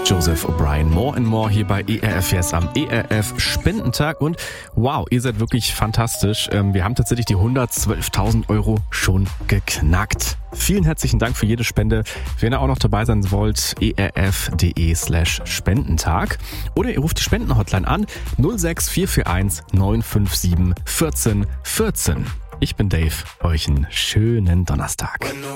Joseph O'Brien. More and More hier bei ERF Yes am ERF Spendentag. Und wow, ihr seid wirklich fantastisch. Wir haben tatsächlich die 112.000 Euro schon geknackt. Vielen herzlichen Dank für jede Spende. Wenn ihr auch noch dabei sein wollt, erf.de/Spendentag. Oder ihr ruft die Spendenhotline an 06441 957 14 14. Ich bin Dave. Euch einen schönen Donnerstag.